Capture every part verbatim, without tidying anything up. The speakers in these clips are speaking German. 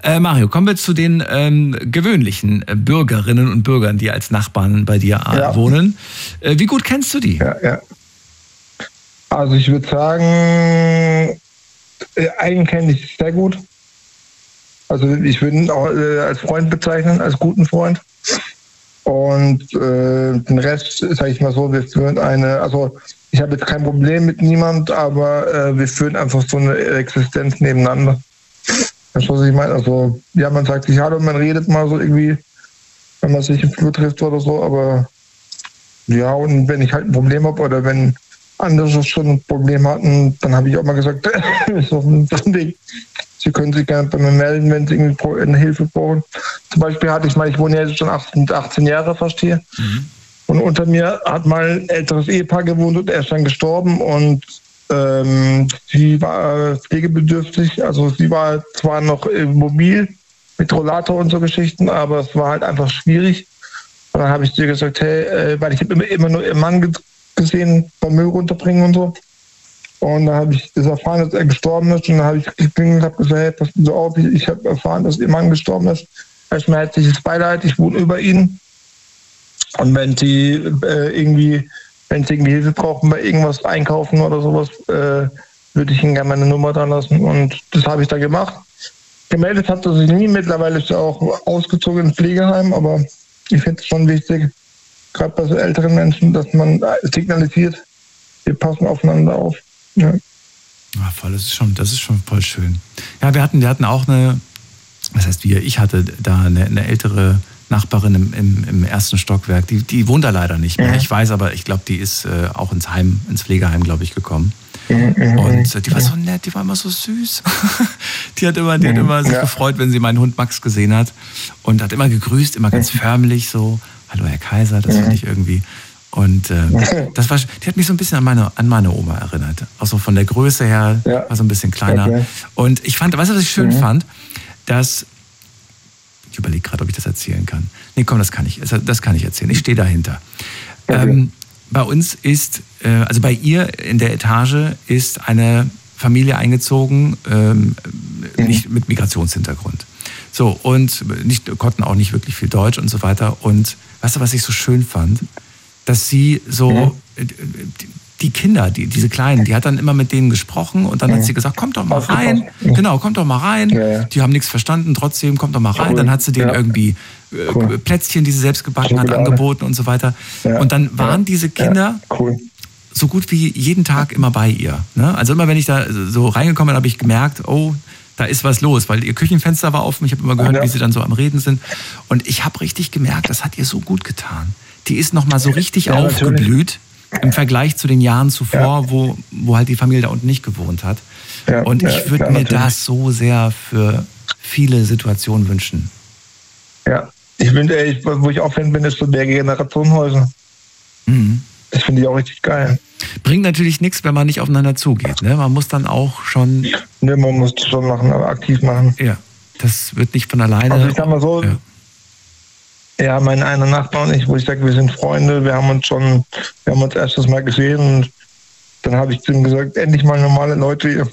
Äh, Mario, kommen wir zu den ähm, gewöhnlichen äh, Bürgerinnen und Bürgern, die als Nachbarn bei dir äh, ja. wohnen. Äh, wie gut kennst du die? Ja, ja. Also ich würde sagen, äh, einen kenne ich sehr gut. Also ich würde ihn auch äh, als Freund bezeichnen, als guten Freund. Und äh, den Rest, sage ich mal so, wir führen eine, also ich habe jetzt kein Problem mit niemand, aber äh, wir führen einfach so eine Existenz nebeneinander. Das ist, was ich meine. Also ja, man sagt sich hallo, man redet mal so irgendwie, wenn man sich im Flur trifft oder so, aber ja, und wenn ich halt ein Problem habe oder wenn andere schon ein Problem hatten, dann habe ich auch mal gesagt, ist auf dem Weg. Sie können sich gerne bei mir melden, wenn Sie irgendwie eine Hilfe brauchen. Zum Beispiel hatte ich mal, ich wohne jetzt schon achtzehn, achtzehn Jahre fast hier. Mhm. Und unter mir hat mal ein älteres Ehepaar gewohnt und er ist dann gestorben und ähm, sie war pflegebedürftig. Also sie war zwar noch mobil mit Rollator und so Geschichten, aber es war halt einfach schwierig. Und dann habe ich dir gesagt, hey, äh, weil ich habe immer, immer nur ihren Mann gesehen beim Müll runterbringen und so. Und da habe ich das erfahren, dass er gestorben ist. Und dann habe ich geklingelt und habe gesagt, hey, pass so auf, ich, ich habe erfahren, dass ihr Mann gestorben ist. Erstmal herzliches Beileid, ich wohne über ihn. Und wenn Sie äh, irgendwie, wenn Sie irgendwie Hilfe brauchen bei irgendwas einkaufen oder sowas, äh, würde ich Ihnen gerne meine Nummer dran lassen. Und das habe ich da gemacht. Gemeldet hat er sich nie. Mittlerweile ist er auch ausgezogen ins Pflegeheim, aber ich finde es schon wichtig, gerade bei so älteren Menschen, dass man signalisiert, wir passen aufeinander auf. Ja. Ja, voll, das ist schon, das ist schon voll schön. Ja, wir hatten, wir hatten auch eine, was heißt wir, ich hatte da eine, eine ältere Nachbarin im, im, im ersten Stockwerk, die, die wohnt da leider nicht mehr. Mhm. Ich weiß aber, ich glaube, die ist äh, auch ins Heim, ins Pflegeheim, glaube ich, gekommen. Mhm. Und äh, die war so nett, die war immer so süß. die hat immer, die hat immer sich ja. gefreut, wenn sie meinen Hund Max gesehen hat und hat immer gegrüßt, immer ganz mhm. förmlich so, hallo Herr Kaiser, das mhm. finde ich irgendwie. Und äh, das war, die hat mich so ein bisschen an meine, an meine Oma erinnert. Auch so von der Größe her, ja. war so ein bisschen kleiner. Okay. Und ich fand, weißt du, was ich schön mhm. fand? Dass, ich überlege gerade, ob ich das erzählen kann. Nee, komm, das kann ich, das kann ich erzählen. Ich stehe dahinter. Okay. Ähm, bei uns ist, äh, also bei ihr in der Etage ist eine Familie eingezogen, ähm, mhm. nicht mit Migrationshintergrund. So, und nicht, konnten auch nicht wirklich viel Deutsch und so weiter. Und weißt du, was ich so schön fand? Dass sie so, mhm. die Kinder, die, diese Kleinen, die hat dann immer mit denen gesprochen und dann mhm. hat sie gesagt, kommt doch mal rein. Mhm. Genau, kommt doch mal rein. Ja, ja. Die haben nichts verstanden, trotzdem, kommt doch mal rein. Cool. Dann hat sie denen ja. irgendwie äh, cool. Plätzchen, die sie selbst gebacken hat, angeboten und so weiter. Ja. Und dann waren ja. diese Kinder ja. cool. so gut wie jeden Tag immer bei ihr. Ne? Also immer, wenn ich da so reingekommen bin, habe ich gemerkt, oh, da ist was los, weil ihr Küchenfenster war offen. Ich habe immer gehört, ja. wie sie dann so am Reden sind. Und ich habe richtig gemerkt, das hat ihr so gut getan. Die ist nochmal so richtig ja, aufgeblüht natürlich. Im Vergleich zu den Jahren zuvor, ja. wo, wo halt die Familie da unten nicht gewohnt hat. Ja, und ich ja, würde mir natürlich. das so sehr für viele Situationen wünschen. Ja, ich bin, ich, wo ich auch Fan bin, ist so der Generationenhäuser. Mhm. Das finde ich auch richtig geil. Bringt natürlich nichts, wenn man nicht aufeinander zugeht. Ne? Man muss dann auch schon... Ne, man muss schon machen, aber aktiv machen. Ja, das wird nicht von alleine... Also ich sag mal so... Ja. Ja, mein einer Nachbar und ich, wo ich sage, wir sind Freunde, wir haben uns schon, wir haben uns erstes Mal gesehen und dann habe ich zu ihm gesagt, endlich mal normale Leute hier.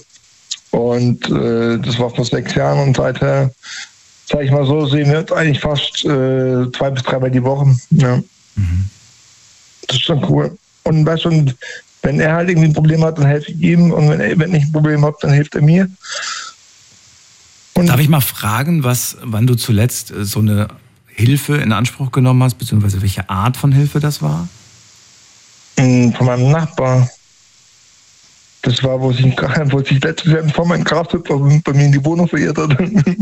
Und äh, das war vor sechs Jahren und seither, sage ich mal so, sehen wir uns eigentlich fast äh, zwei bis dreimal die Woche. Ja. Mhm. Das ist schon cool. Und weißt du, wenn er halt irgendwie ein Problem hat, dann helfe ich ihm und wenn, er, wenn ich ein Problem habe, dann hilft er mir. Und darf ich mal fragen, was, wann du zuletzt so eine Hilfe in Anspruch genommen hast, beziehungsweise welche Art von Hilfe das war? Von meinem Nachbar. Das war, wo sich, wo sich letztes Jahr vor meinem Grashüpfer bei mir in die Wohnung verirrt hat.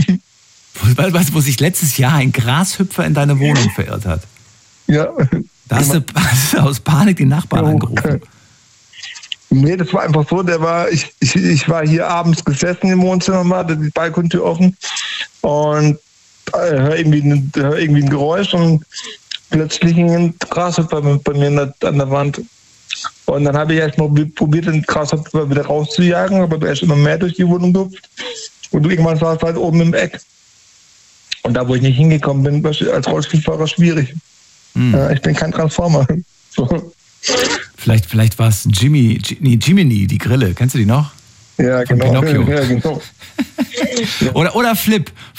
Was, wo sich letztes Jahr ein Grashüpfer in deine Wohnung verirrt hat? Ja. Da hast du, hast du aus Panik den Nachbarn jo. angerufen? Nee, das war einfach so, der war, ich, ich, ich war hier abends gesessen im Wohnzimmer, hatte die Balkontür offen und höre irgendwie, hör irgendwie ein Geräusch und plötzlich hing ein Grashüpfer bei mir an der Wand. Und dann habe ich erst mal probiert, den Grashüpfer wieder rauszujagen, aber der ist immer mehr durch die Wohnung gehüpft. Und irgendwann saß es halt oben im Eck. Und da, wo ich nicht hingekommen bin, war als Rollstuhlfahrer schwierig. Hm. Ja, ich bin kein Transformer. So. Vielleicht, vielleicht war es Jimmy, nee, Jiminy, die Grille. Kennst du die noch? Ja, Von genau. Pinocchio. Ja, genau. oder, oder Flip.